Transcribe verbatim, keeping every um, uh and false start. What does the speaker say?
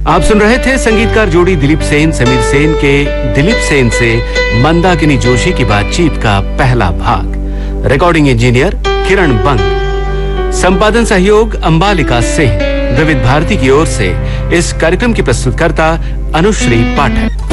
आप सुन रहे थे संगीतकार जोड़ी दिलीप सेन समीर सेन के दिलीप सेन से मंदाकिनी जोशी की बातचीत का पहला भाग। रिकॉर्डिंग इंजीनियर किरण बंग, संपादन सहयोग अंबालिका सिंह। विविध भारती की ओर से इस कार्यक्रम की प्रस्तुतकर्ता अनुश्री पाठक।